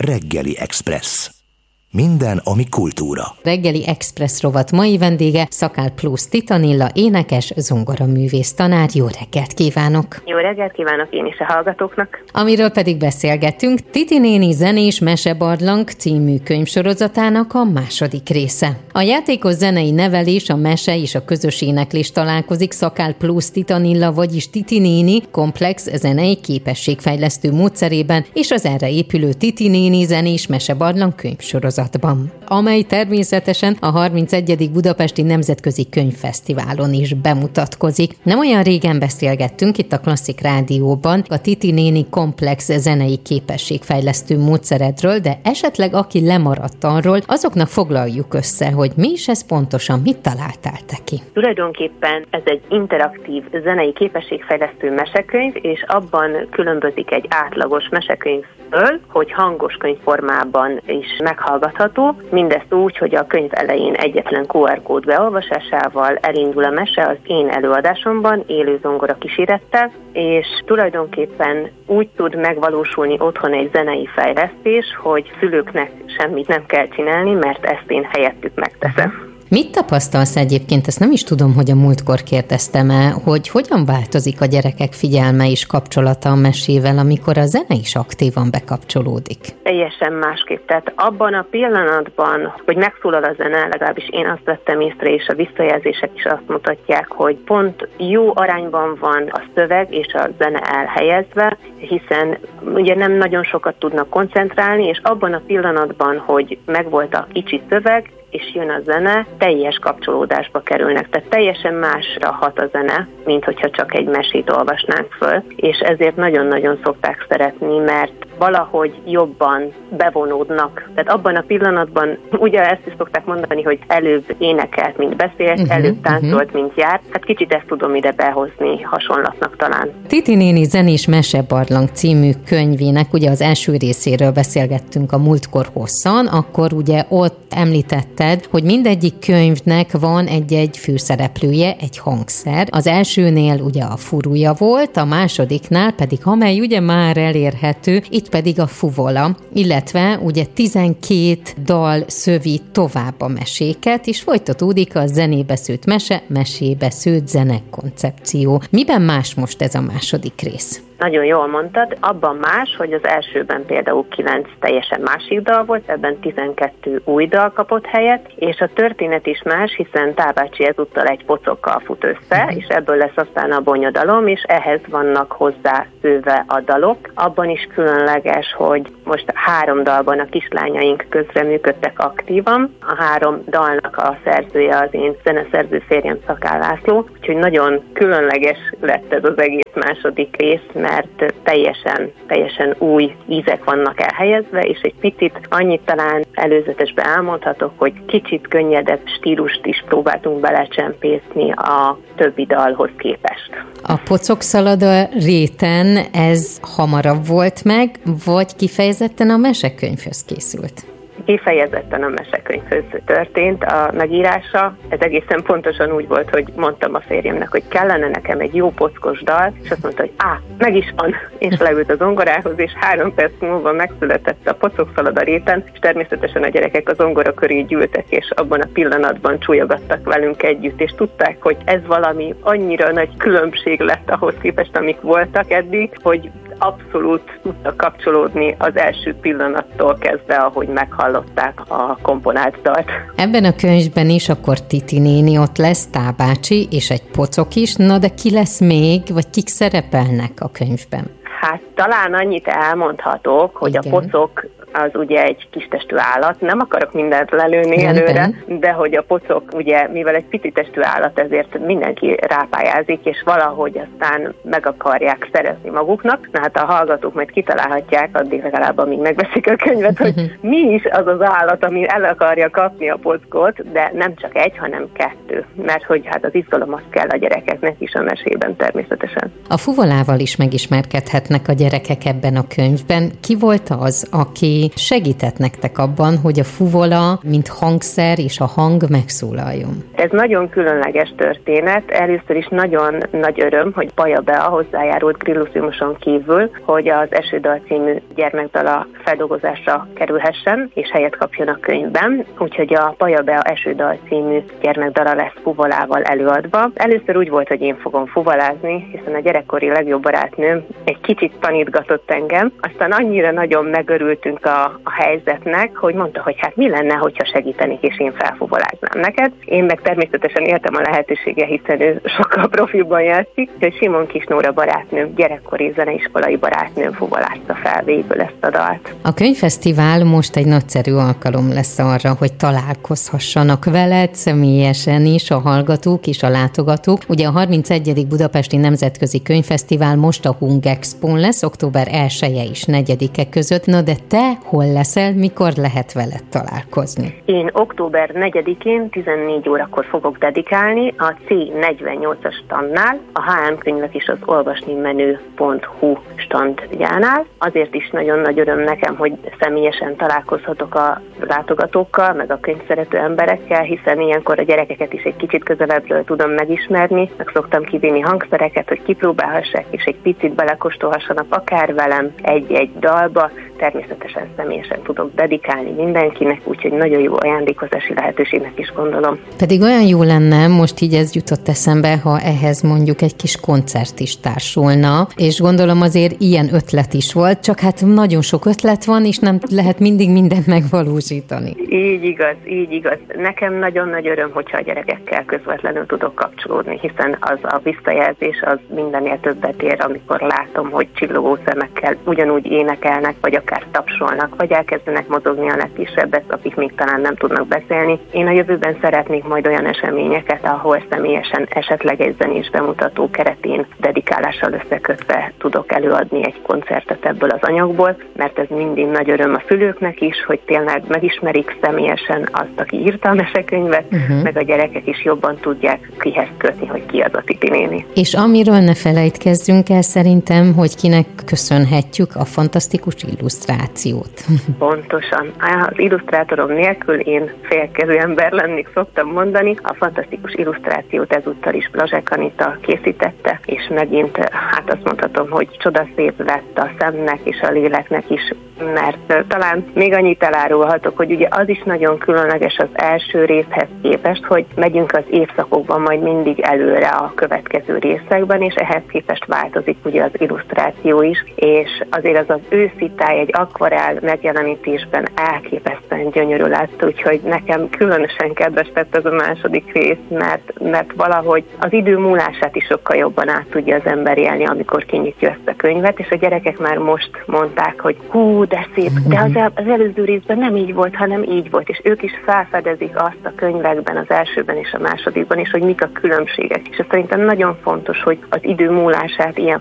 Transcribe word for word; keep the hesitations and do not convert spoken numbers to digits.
Reggeli Express. Minden, ami kultúra. Reggeli Express rovat mai vendége Szakál Plusz Titanilla, énekes, zongoraművész tanár. Jó reggelt kívánok! Jó reggelt kívánok én is a hallgatóknak! Amiről pedig beszélgettünk, Titi néni zenés mesebarlang című könyvsorozatának a második része. A játékos zenei nevelés, a mese és a közös éneklés találkozik Szakál Plusz Titanilla, vagyis Titi néni komplex zenei képességfejlesztő módszerében és az erre épülő Titi néni zenés mesebarlang könyvsorozat, amely természetesen a harmincegyedik Budapesti Nemzetközi Könyvfesztiválon is bemutatkozik. Nem olyan régen beszélgettünk itt a Klasszik Rádióban a Titi néni komplex zenei képességfejlesztő módszeredről, de esetleg aki lemaradt arról, azoknak foglaljuk össze, hogy mi is ez pontosan, mit találtál te ki? Tulajdonképpen ez egy interaktív zenei képességfejlesztő mesekönyv, és abban különbözik egy átlagos mesekönyv, hogy hangos könyvformában is meghallgatható, mindezt úgy, hogy a könyv elején egyetlen kú er kód beolvasásával elindul a mese az én előadásomban, élő zongora kísérettel, és tulajdonképpen úgy tud megvalósulni otthon egy zenei fejlesztés, hogy szülőknek semmit nem kell csinálni, mert ezt én helyettük megteszem. Mit tapasztalsz egyébként? Ezt nem is tudom, hogy a múltkor kérdeztem-e, hogy hogyan változik a gyerekek figyelme és kapcsolata a mesével, amikor a zene is aktívan bekapcsolódik? Teljesen másképp. Tehát abban a pillanatban, hogy megszólal a zene, legalábbis én azt vettem észre, és a visszajelzések is azt mutatják, hogy pont jó arányban van a szöveg és a zene elhelyezve, hiszen ugye nem nagyon sokat tudnak koncentrálni, és abban a pillanatban, hogy megvolt a kicsi szöveg, és jön a zene, teljes kapcsolódásba kerülnek. Tehát teljesen másra hat a zene, mint hogyha csak egy mesét olvasnánk föl, és ezért nagyon-nagyon szokták szeretni, mert valahogy jobban bevonódnak. Tehát abban a pillanatban, ugye ezt is szokták mondani, hogy előbb énekelt, mint beszélt, uh-huh, előbb táncolt, uh-huh. mint járt. Hát kicsit ezt tudom ide behozni hasonlatnak talán. Titi néni zenés mesebarlang című könyvének, ugye az első részéről beszélgettünk a múltkor hosszan, akkor ugye ott említetted, hogy mindegyik könyvnek van egy-egy főszereplője, egy hangszer. Az elsőnél ugye a furúja volt, a másodiknál pedig, amely ugye már elérhető, itt pedig a fuvola, illetve ugye tizenkét dal szövi tovább a meséket, és folytatódik a zenébe szőtt mese, mesébe szőtt zene koncepció. Miben más most ez a második rész? Nagyon jól mondtad, abban más, hogy az elsőben például kilenc teljesen másik dal volt, ebben tizenkettő új dal kapott helyet, és a történet is más, hiszen Tábácsi ezúttal egy pocokkal fut össze, uh-huh. és ebből lesz aztán a bonyodalom, és ehhez vannak hozzá szőve a dalok. Abban is különleges, hogy most három dalban a kislányaink közreműködtek aktívan. A három dalnak a szerzője az én zeneszerző férjem, Szakál László, úgyhogy nagyon különleges lett ez az egész második rész, mert teljesen, teljesen új ízek vannak elhelyezve, és egy picit annyit talán előzetesben elmondhatok, hogy kicsit könnyedebb stílust is próbáltunk belecsempészni a többi dalhoz képest. A Pocokszalada réten ez hamarabb volt meg, vagy kifejezetten a mesekönyvhöz készült? Kifejezetten a mesekönyvhöz történt a megírása. Ez egészen pontosan úgy volt, hogy mondtam a férjemnek, hogy kellene nekem egy jó pockos dal, és azt mondta, hogy á, meg is van, és leült a zongorához, és három perc múlva megszületett a Pocokszalada réten, és természetesen a gyerekek a zongora köré gyűltek, és abban a pillanatban csúlyogattak velünk együtt, és tudták, hogy ez valami annyira nagy különbség lett ahhoz képest, amik voltak eddig, hogy abszolút tudtak kapcsolódni az első pillanattól kezdve, ahogy meghallották a komponált dalt. Ebben a könyvben is akkor Titi néni ott lesz, Tábácsi és egy pocok is, na de ki lesz még, vagy kik szerepelnek a könyvben? Hát talán annyit elmondhatok, hogy igen. A pocok az ugye egy kistestű állat, nem akarok mindent lelőni Rendben. előre, de hogy a pocok ugye, mivel egy picitestű állat, ezért mindenki rápályázik, és valahogy aztán meg akarják szerezni maguknak. Na hát a hallgatók majd kitalálhatják, addig legalább amíg megveszik a könyvet, hogy mi is az az állat, ami el akarja kapni a pockot, de nem csak egy, hanem kettő, mert hogy hát az izgalom az kell a gyerekeknek is a mesében természetesen. A fuvolával is megismerkedhetnek a gyerekek ebben a könyvben. Ki volt az, aki segített nektek abban, hogy a fuvola, mint hangszer és a hang megszólaljon? Ez nagyon különleges történet. Először is nagyon nagy öröm, hogy Baja Bea hozzájárult Grillusiuson kívül, hogy az Esődal című gyermekdala feldolgozásra kerülhessen, és helyet kapjon a könyvben. Úgyhogy a Paja Bea Esődal című gyermekdala lesz fuvolával előadva. Először úgy volt, hogy én fogom fuvolázni, hiszen a gyerekkori legjobb barátnőm egy kicsit tanítgatott engem. Aztán annyira nagyon megörültünk a, a helyzetnek, hogy mondta, hogy hát mi lenne, hogyha segítenék, és én felfuvoláznám neked. Én meg természetesen éltem a lehetőséggel, hiszen ő sokkal profibban játszik, hogy Simon Kisnóra barátnőm, gyerekkori zeneiskolai barátnőm fuvolázta fel végül ezt a dalt. A könyvfesztivál most egy nagyszerű alkalom lesz arra, hogy találkozhassanak veled személyesen is a hallgatók és a látogatók. Ugye a harmincegyedik Budapesti Nemzetközi Könyvfesztivál most a Hung Expón lesz, október elseje és negyedike között. Na de te hol leszel, mikor lehet veled találkozni? Én október negyedikén tizennégy órakor fogok dedikálni a cé negyvennyolcas standnál, a há em könyvek is az olvasnimenő pont hú standjánál. Azért is nagyon nagy öröm nekem, hogy személyesen találkozhatok a látogatókkal, meg a könyvszerető emberekkel, hiszen ilyenkor a gyerekeket is egy kicsit közelebbről tudom megismerni, meg szoktam kivinni hangszereket, hogy kipróbálhassák, és egy picit belekóstolhassanak akár velem egy-egy dalba. Természetesen személyesen tudok dedikálni mindenkinek, úgyhogy nagyon jó ajándékozási lehetőségnek is gondolom. Pedig olyan jó lenne, most így ez jutott eszembe, ha ehhez mondjuk egy kis koncert is társulna, és gondolom azért ilyen ötlet is volt, csak hát nagyon sok ötlet van, és nem lehet mindig mindent megvalósítani. Így igaz, így igaz. Nekem nagyon nagy öröm, hogyha a gyerekekkel közvetlenül tudok kapcsolódni, hiszen az a visszajelzés az mindennél többet ér, amikor látom, hogy csillogó szemekkel ugyanúgy énekelnek, vagy akár tapsolnak, vagy elkezdenek mozogni a legkisebbek, akik még talán nem tudnak beszélni. Én a jövőben szeretnék majd olyan eseményeket, ahol személyesen esetleg egy zenés bemutató keretén dedikálással összekötve tudok előadni egy koncertet ebből az anyagból, mert ez mindig nagy öröm a szülőknek is, hogy tényleg megismerik személyesen azt, aki írta a mesekönyvet, uh-huh. meg a gyerekek is jobban tudják kihez kötni, hogy ki az a Titi néni. És amiről ne felejtkezzünk el szerintem, hogy kinek köszönhetjük a fantasztikus illusztrációt. Pontosan. Az illusztrátorom nélkül én félkezű ember lennék, szoktam mondani. A fantasztikus illusztrációt ezúttal is Blazsek Anita készítette, és megint hát azt mondhatom, hogy csodaszép lett a szemnek és a léleknek is, mert talán még annyit elárulhatok, hogy ugye az is nagyon különleges az első részhez képest, hogy megyünk az évszakokban majd mindig előre a következő részekben, és ehhez képest változik ugye az illusztráció is, és azért az az őszi táj egy akvarell megjelenítésben elképesztően gyönyörű lett, úgyhogy nekem különösen kedves lett ez a második rész, mert, mert valahogy az idő múlását is sokkal jobban át tudja az ember élni, amikor kinyitja ezt a könyvet, és a gyerekek már most mondták, hogy hú, de szép, de az, az előző részben nem így volt, hanem így volt, és ők is felfedezik azt a könyvekben, az elsőben és a másodikban is, hogy mik a különbségek. És ez szerintem nagyon fontos, hogy az idő múlását ilyen